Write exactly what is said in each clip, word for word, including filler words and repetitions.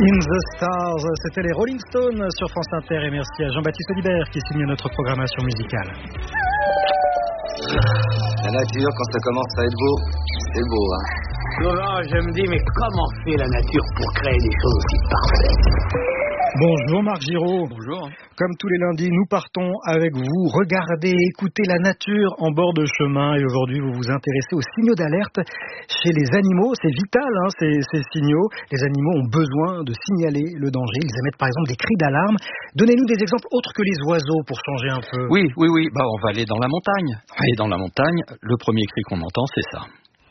In the Stars, c'était les Rolling Stones sur France Inter et merci à Jean-Baptiste Audibert qui signe notre programmation musicale. La nature, quand ça commence à être beau, c'est beau, hein. Souvent, je me dis, mais comment fait la nature pour créer des choses aussi parfaites? Bonjour Marc Giraud. Bonjour. Comme tous les lundis, nous partons avec vous regarder, écouter la nature en bord de chemin. Et aujourd'hui, vous vous intéressez aux signaux d'alerte chez les animaux. C'est vital, hein, ces, ces signaux. Les animaux ont besoin de signaler le danger. Ils émettent par exemple des cris d'alarme. Donnez-nous des exemples autres que les oiseaux pour changer un peu. Oui, oui, oui. Bah, on va aller dans la montagne. Et dans la montagne, le premier cri qu'on entend, c'est ça.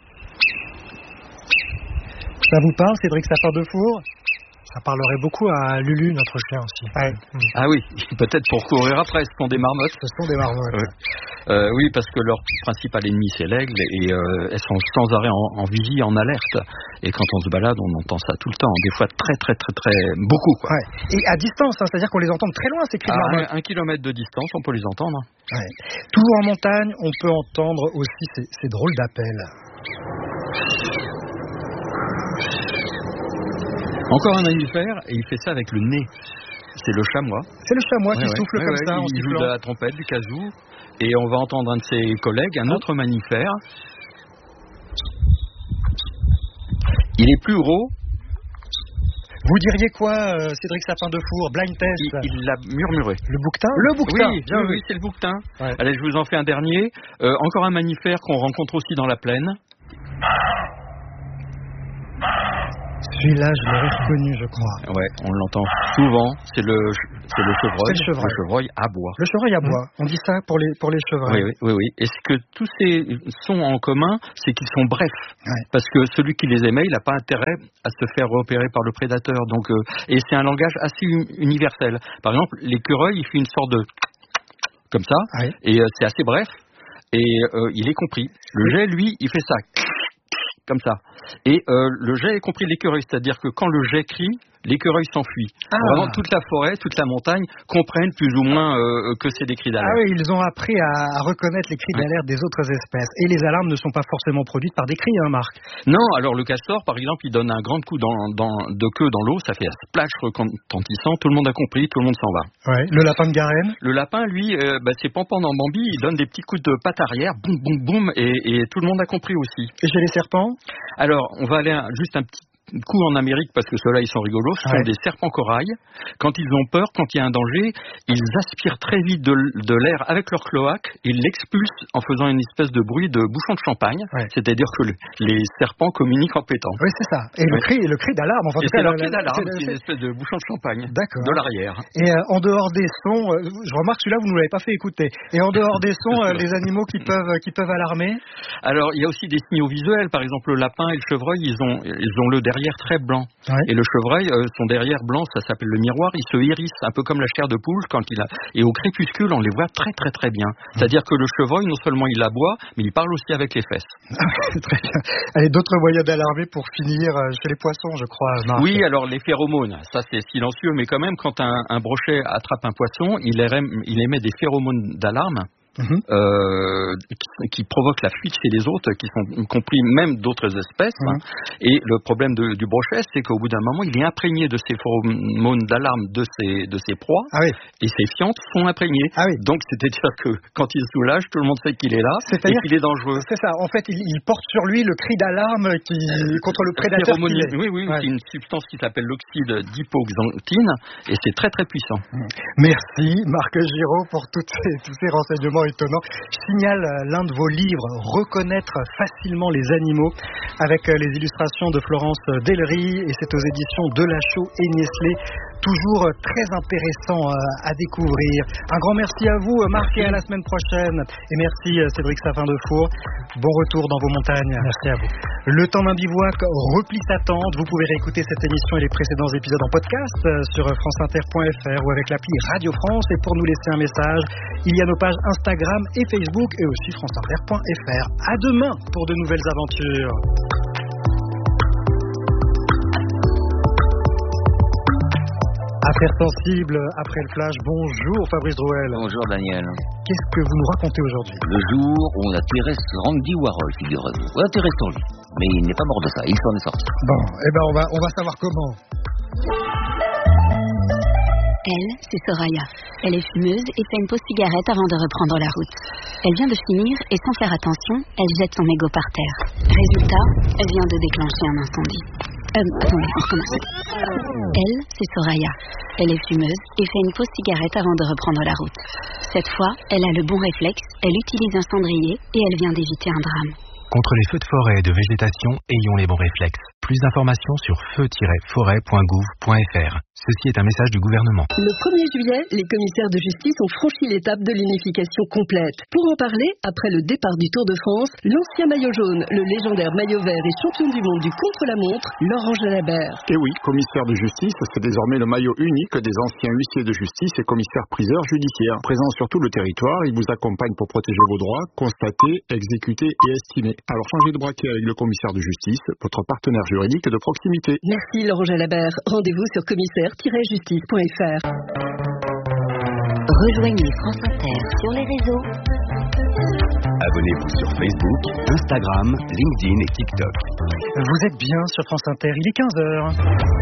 Ça vous parle, Cédric Sapin-Defour ? Ça parlerait beaucoup à Lulu, notre chien aussi. Ouais. Ah oui, peut-être pour courir après, ce sont des marmottes. Ce sont des marmottes. Ouais. Euh, oui, parce que leur principal ennemi, c'est l'aigle, et euh, elles sont sans arrêt en, en vigie, en alerte. Et quand on se balade, on entend ça tout le temps, des fois très, très, très, très, beaucoup. Quoi. Ouais. Et à distance, hein, c'est-à-dire qu'on les entend très loin, ces cris de marmottes. À un, un kilomètre de distance, on peut les entendre. Ouais. Toujours en montagne, on peut entendre aussi ces, ces drôles d'appels. Encore un mammifère, et il fait ça avec le nez. C'est le chamois. C'est le chamois ouais, qui ouais. souffle ouais, comme ouais, ça. Il, il joue de la trompette, du kazoo, et on va entendre un de ses collègues, un autre mammifère. Il est plus gros. Vous diriez quoi, euh, Cédric Sapin-Defour? Blind test. Il, il l'a murmuré. Le bouquetin? Le bouquetin. Oui, bien oui, oui. oui, c'est le bouquetin. Ouais. Allez, je vous en fais un dernier. Euh, encore un mammifère qu'on rencontre aussi dans la plaine. Celui-là, je l'aurais reconnu, je crois. Ouais, on l'entend souvent. C'est le, c'est le chevreuil. C'est le chevreuil. Le chevreuil aboie. Le chevreuil aboie. Mmh. On dit ça pour les, pour les chevreuils. Oui, oui, oui, oui. Et ce que tous ces sons ont en commun, c'est qu'ils sont brefs. Ouais. Parce que celui qui les émet, il n'a pas intérêt à se faire repérer par le prédateur. Donc, euh, et c'est un langage assez universel. Par exemple, l'écureuil, il fait une sorte de comme ça. Ouais. Et euh, c'est assez bref. Et euh, il est compris. Le jet, lui, il fait ça. Comme ça. Et euh, le jet est compris de l'écureuil, c'est-à-dire que quand le jet crie, l'écureuil s'enfuit. Ah. Vraiment, toute la forêt, toute la montagne comprennent plus ou moins euh, que c'est des cris d'alerte. Ah oui, ils ont appris à, à reconnaître les cris d'alerte des autres espèces. Et les alarmes ne sont pas forcément produites par des cris, hein, Marc? Non, alors le castor, par exemple, il donne un grand coup dans, dans, de queue dans l'eau, ça fait un splash retentissant, tout le monde a compris, tout le monde s'en va. Ouais. Le lapin de Garenne? Le lapin, lui, euh, bah, c'est Pampan dans Bambi, il donne des petits coups de patte arrière, boum, boum, boum, et, et tout le monde a compris aussi. Et chez les serpents? Alors, on va aller un, juste un petit coup en Amérique, parce que ceux-là, ils sont rigolos, ce ouais. sont des serpents corail. Quand ils ont peur, quand il y a un danger, ils aspirent très vite de, de l'air avec leur cloaque, ils l'expulsent en faisant une espèce de bruit de bouchon de champagne, ouais. c'est-à-dire que le, les serpents communiquent en pétant. Oui, c'est ça. Et ouais. le cri, le cri d'alarme, enfin, c'est leur cri d'alarme, c'est une espèce de bouchon de champagne. D'accord. De l'arrière. Et euh, en dehors des sons, euh, je remarque celui-là, vous ne l'avez pas fait écouter. Et en dehors des sons, euh, les animaux qui peuvent, qui peuvent alarmer? Alors, il y a aussi des signaux visuels. Par exemple, le lapin et le chevreuil, ils ont, ils ont le derrière très blanc. Ouais. Et le chevreuil, euh, son derrière blanc, ça s'appelle le miroir, il se hérisse, un peu comme la chair de poule quand il a. Et au crépuscule, on les voit très très très bien. Mmh. C'est-à-dire que le chevreuil, non seulement il aboie, mais il parle aussi avec les fesses. Très bien. Allez, d'autres moyens d'alarmer pour finir chez les poissons, je crois, Marc. Oui, alors les phéromones, ça c'est silencieux, mais quand même, quand un, un brochet attrape un poisson, il émet, il émet des phéromones d'alarme. Mmh. Euh, qui, qui provoquent la fuite chez les autres, qui sont compris même d'autres espèces. Mmh. Hein. Et le problème de, du brochet, c'est qu'au bout d'un moment, il est imprégné de ces phéromones d'alarme de ses, de ses proies, ah oui. et ses fientes sont imprégnées. Ah oui. Donc, c'est-à-dire que quand il se soulage, tout le monde sait qu'il est là et qu'il est dangereux. C'est ça. En fait, il, il porte sur lui le cri d'alarme qui, contre le prédateur. Qu'il est. Oui, oui. Ouais. C'est une substance qui s'appelle l'oxyde d'hypoxanthine et c'est très, très puissant. Mmh. Merci, Marc Giraud, pour toutes ces, tous ces renseignements étonnant. Je signale l'un de vos livres, Reconnaître facilement les animaux, avec les illustrations de Florence Delry, et c'est aux éditions Delachaux et Nieslé. Toujours très intéressant à découvrir. Un grand merci à vous, Marc, et à la semaine prochaine. Et merci, Cédric Sapin-Defour. Bon retour dans vos montagnes. Merci à vous. Le temps d'un bivouac replie sa tente. Vous pouvez réécouter cette émission et les précédents épisodes en podcast sur franceinter point f r ou avec l'appli Radio France. Et pour nous laisser un message, il y a nos pages Instagram et Facebook et aussi franceinter point f r. À demain pour de nouvelles aventures. Affaires sensibles après le flash. Bonjour Fabrice Drouel. Bonjour Daniel. Qu'est-ce que vous nous racontez aujourd'hui? Le jour où on a tiré Randy Warhol, figurez-vous. On a tiré sur lui, mais il n'est pas mort de ça, il s'en est sorti. Bon, eh ben on va, on va savoir comment. Elle, c'est Soraya. Elle est fumeuse et fait une pause cigarette avant de reprendre la route. Elle vient de finir et sans faire attention, elle jette son mégot par terre. Résultat, elle vient de déclencher un incendie. Euh, attendez, on recommence. Elle, c'est Soraya. Elle est fumeuse et fait une pause cigarette avant de reprendre la route. Cette fois, elle a le bon réflexe, elle utilise un cendrier et elle vient d'éviter un drame. Contre les feux de forêt et de végétation, ayons les bons réflexes. Plus d'informations sur feu tiret forêt point gouv point f r. Ceci est un message du gouvernement. Le premier juillet, les commissaires de justice ont franchi l'étape de l'unification complète. Pour en parler, après le départ du Tour de France, l'ancien maillot jaune, le légendaire maillot vert et champion du monde du contre-la-montre, Laurent Jalabert. Et oui, commissaire de justice, c'est désormais le maillot unique des anciens huissiers de justice et commissaires-priseurs judiciaires. Présents sur tout le territoire, ils vous accompagnent pour protéger vos droits, constater, exécuter et estimer. Alors changez de braquet avec le commissaire de justice, votre partenaire juridique de proximité. Merci Laurent Jalabert. Rendez-vous sur commissaire tiret justice point f r. Rejoignez France Inter sur les réseaux. Abonnez-vous sur Facebook, Instagram, LinkedIn et TikTok. Vous êtes bien sur France Inter, il est quinze heures.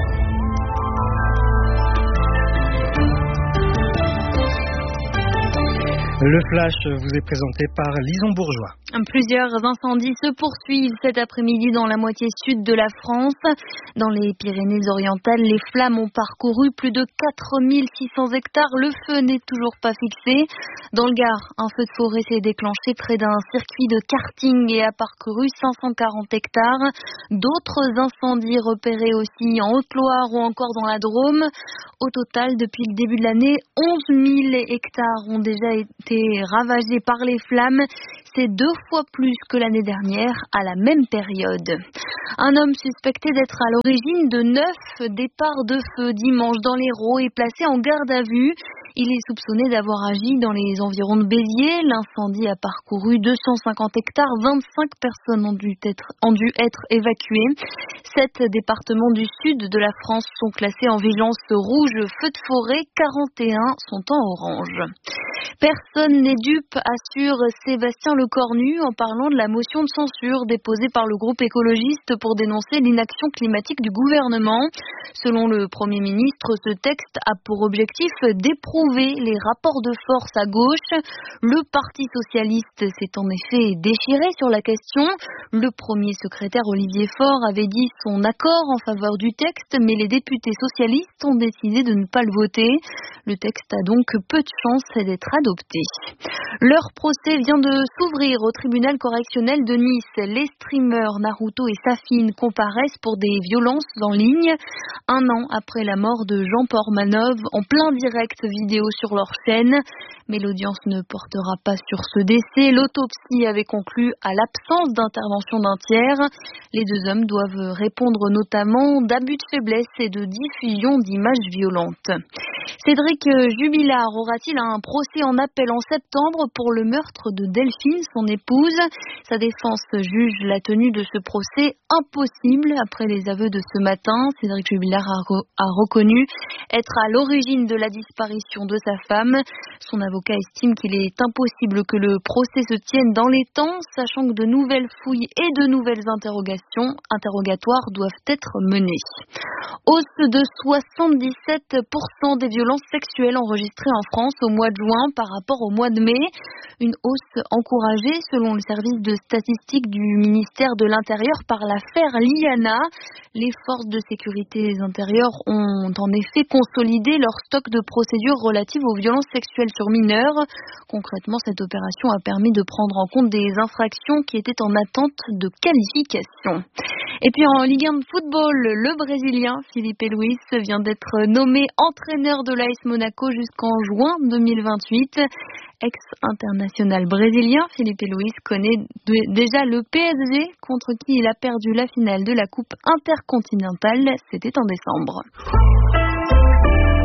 Le flash vous est présenté par Lison Bourgeois. Plusieurs incendies se poursuivent cet après-midi dans la moitié sud de la France. Dans les Pyrénées-Orientales, les flammes ont parcouru plus de quatre mille six cents hectares. Le feu n'est toujours pas fixé. Dans le Gard, un feu de forêt s'est déclenché près d'un circuit de karting et a parcouru cinq cent quarante hectares. D'autres incendies repérés aussi en Haute-Loire ou encore dans la Drôme. Au total, depuis le début de l'année, onze mille hectares ont déjà été ravagés par les flammes. C'est deux fois plus que l'année dernière à la même période. Un homme suspecté d'être à l'origine de neuf départs de feu dimanche dans l'Hérault est placé en garde à vue. Il est soupçonné d'avoir agi dans les environs de Béziers. L'incendie a parcouru deux cent cinquante hectares. vingt-cinq personnes ont dû être, ont dû être évacuées. Sept départements du sud de la France sont classés en vigilance rouge feu de forêt. quarante et un sont en orange. Personne n'est dupe, assure Sébastien Lecornu en parlant de la motion de censure déposée par le groupe écologiste pour dénoncer l'inaction climatique du gouvernement. Selon le Premier ministre, ce texte a pour objectif d'éprouver les rapports de force à gauche. Le Parti socialiste s'est en effet déchiré sur la question. Le premier secrétaire Olivier Faure avait dit son accord en faveur du texte, mais les députés socialistes ont décidé de ne pas le voter. Le texte a donc peu de chance d'être adopté. Leur procès vient de s'ouvrir au tribunal correctionnel de Nice. Les streamers Naruto et Safine comparaissent pour des violences en ligne. Un an après la mort de Jean Portmanov, en plein direct vidéo sur leur chaîne. Mais l'audience ne portera pas sur ce décès. L'autopsie avait conclu à l'absence d'intervention d'un tiers. Les deux hommes doivent répondre notamment d'abus de faiblesse et de diffusion d'images violentes. Cédric Jubilard aura-t-il un procès en appel en septembre pour le meurtre de Delphine, son épouse? Sa défense juge la tenue de ce procès impossible après les aveux de ce matin. Cédric Jubilard a, re- a reconnu être à l'origine de la disparition de sa femme. Son avocat estime qu'il est impossible que le procès se tienne dans les temps, sachant que de nouvelles fouilles et de nouvelles interrogations, interrogatoires doivent être menées. Hausse de soixante-dix-sept pour cent des violences sexuelles enregistrées en France au mois de juin par rapport au mois de mai. Une hausse encouragée selon le service de statistique du ministère de l'Intérieur par l'affaire Liana. Les forces de sécurité intérieures ont en effet consolidé leur stock de procédures relatives aux violences sexuelles sur mineurs. Concrètement, cette opération a permis de prendre en compte des infractions qui étaient en attente de qualification. Et puis en Ligue un de football, le Brésilien Filipe Luis vient d'être nommé entraîneur de l'A S Monaco jusqu'en juin deux mille vingt-huit. Ex-international brésilien, Filipe Luis connaît déjà le P S G contre qui il a perdu la finale de la Coupe intercontinentale. C'était en décembre.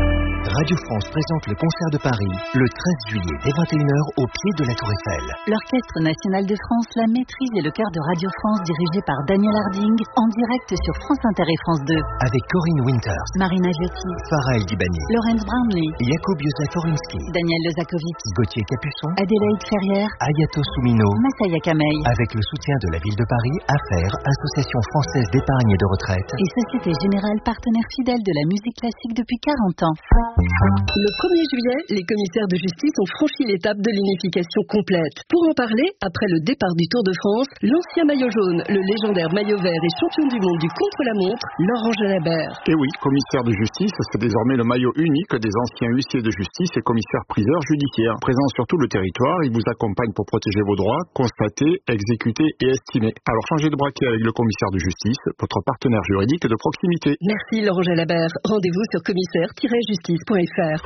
Radio France présente le concert de Paris le treize juillet dès vingt et une heures au pied de la Tour Eiffel. L'Orchestre National de France, la maîtrise et le chœur de Radio France dirigé par Daniel Harding en direct sur France Inter et France deux. Avec Corinne Winters, Marina Giotti, Farah El Dibani, Laurence Brownlee, Jakub Józef Orlinsky, Daniel Lezakovic, Gauthier Capuçon, Adélaïde Ferrière, Ayato Soumino, Massaya Kamei. Avec le soutien de la Ville de Paris, Affaires, Association française d'épargne et de retraite et Société Générale, partenaire fidèle de la musique classique depuis quarante ans. Le premier juillet, les commissaires de justice ont franchi l'étape de l'unification complète. Pour en parler, après le départ du Tour de France, l'ancien maillot jaune, le légendaire maillot vert et champion du monde du contre-la-montre, Laurent Jalabert. Et oui, commissaire de justice, c'est désormais le maillot unique des anciens huissiers de justice et commissaires-priseurs judiciaires. Présents sur tout le territoire, ils vous accompagnent pour protéger vos droits, constater, exécuter et estimer. Alors changez de braquet avec le commissaire de justice, votre partenaire juridique de proximité. Merci Laurent Jalabert. Rendez-vous sur commissaire tiret justice point f r.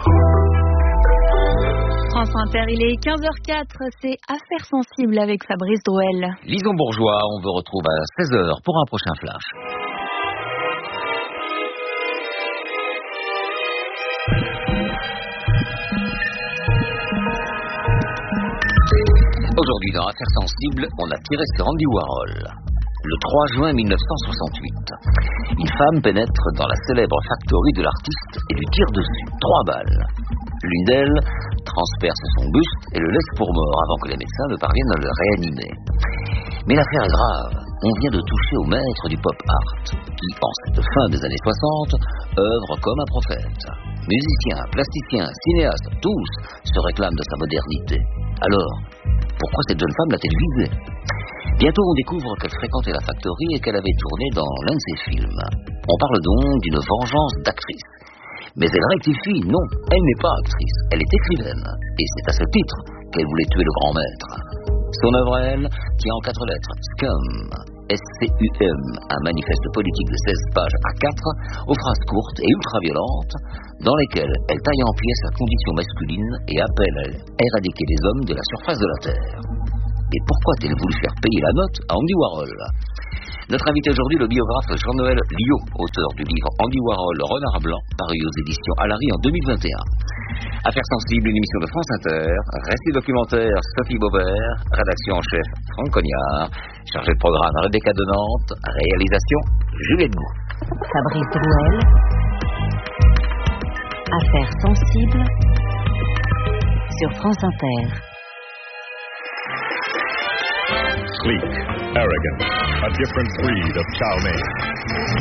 France Inter, il est quinze heures quatre, c'est Affaires sensibles avec Fabrice Drouel. Lison Bourgeois, on vous retrouve à seize heures pour un prochain flash. Aujourd'hui, dans Affaires sensibles, on a tiré sur Andy Warhol. Le trois juin mille neuf cent soixante-huit, une femme pénètre dans la célèbre factory de l'artiste et lui tire dessus, trois balles. L'une d'elles transperce son buste et le laisse pour mort avant que les médecins ne parviennent à le réanimer. Mais l'affaire est grave. On vient de toucher au maître du pop art, qui, en cette fin des années soixante, œuvre comme un prophète. Musiciens, plasticiens, cinéastes, tous se réclament de sa modernité. Alors, pourquoi cette jeune femme l'a-t-elle visée ? Bientôt, on découvre qu'elle fréquentait la factory et qu'elle avait tourné dans l'un de ses films. On parle donc d'une vengeance d'actrice. Mais elle rectifie, non, elle n'est pas actrice, elle est écrivaine. Et c'est à ce titre qu'elle voulait tuer le grand maître. Son œuvre, elle, tient en quatre lettres, Scum, S C U M, un manifeste politique de seize pages à quatre, aux phrases courtes et ultra-violentes, dans lesquelles elle taille en pièces la condition masculine et appelle à éradiquer les hommes de la surface de la Terre. Et pourquoi a-t-elle voulu faire payer la note à Andy Warhol ? Notre invité aujourd'hui, le biographe Jean-Noël Liot, auteur du livre Andy Warhol, Renard Blanc, paru aux éditions Alary en deux mille vingt et un. Affaires sensibles, une émission de France Inter, récit documentaire Sophie Baubert, rédaction en chef Franck Cognard, chargé de programme Rebecca de Nantes, réalisation Juliette Gou. Fabrice Drouel. Affaires sensibles sur France Inter. Sleek, arrogant, a different breed of chow mein.